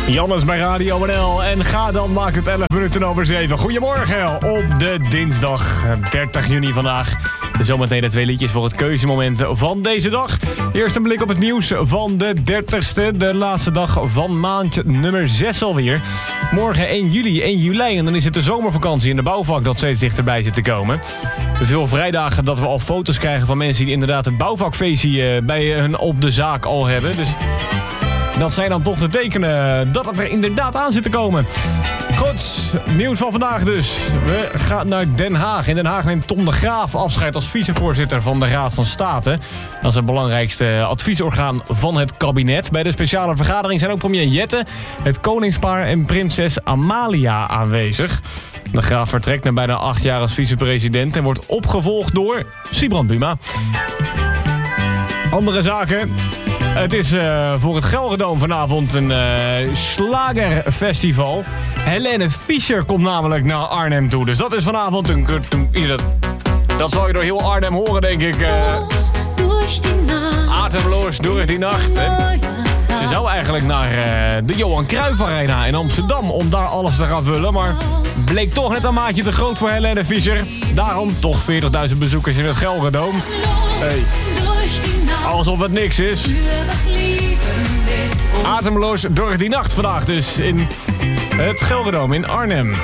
Jannes bij Radio NL en ga dan, maakt het 11 minuten over 7. Goedemorgen op de dinsdag 30 juni vandaag. Zometeen de 2 liedjes voor het keuzemoment van deze dag. Eerst een blik op het nieuws van de 30ste. De laatste dag van maand nummer 6 alweer. Morgen 1 juli, 1 juli en dan is het de zomervakantie in de bouwvak dat steeds dichterbij zit te komen. Veel vrijdagen dat we al foto's krijgen van mensen die inderdaad het bouwvakfeestje bij hun op de zaak al hebben. Dus dat zijn dan toch de tekenen dat het er inderdaad aan zit te komen. Goed, nieuws van vandaag dus. We gaan naar Den Haag. In Den Haag neemt Tom de Graaf afscheid als vicevoorzitter van de Raad van State. Dat is het belangrijkste adviesorgaan van het kabinet. Bij de speciale vergadering zijn ook premier Jette, het koningspaar en prinses Amalia aanwezig. De Graaf vertrekt na bijna 8 jaar als vicepresident en wordt opgevolgd door Sibrand Buma. Andere zaken. Het is voor het Gelredome vanavond een slagerfestival. Helene Fischer komt namelijk naar Arnhem toe. Dus dat is vanavond dat zal je door heel Arnhem horen, denk ik. Atemloos door die nacht. Ze zou eigenlijk naar de Johan Cruijff Arena in Amsterdam om daar alles te gaan vullen. Maar bleek toch net een maatje te groot voor Helene Fischer. Daarom toch 40.000 bezoekers in het Gelredome. Hey. Alsof het niks is. Atemloos door die nacht vandaag dus in het Gelredome in Arnhem.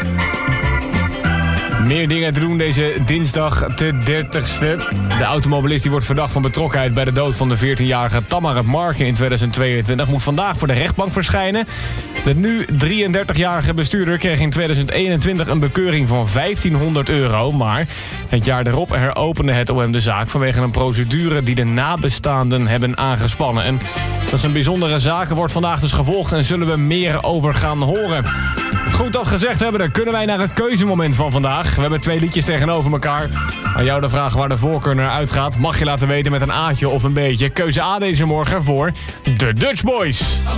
Meer dingen te doen deze dinsdag de 30ste. De automobilist die wordt verdacht van betrokkenheid bij de dood van de 14-jarige Tamara Marken in 2022... moet vandaag voor de rechtbank verschijnen. De nu 33-jarige bestuurder kreeg in 2021 een bekeuring van €1500. Maar het jaar erop heropende het OM de zaak vanwege een procedure die de nabestaanden hebben aangespannen. En dat is een bijzondere zaak, wordt vandaag dus gevolgd en zullen we meer over gaan horen. Goed dat gezegd hebben, dan kunnen wij naar het keuzemoment van vandaag. We hebben 2 liedjes tegenover elkaar. Aan jou de vraag waar de voorkeur naar uitgaat. Mag je laten weten met een A'tje of een beetje. Keuze A deze morgen voor de Dutch Boys.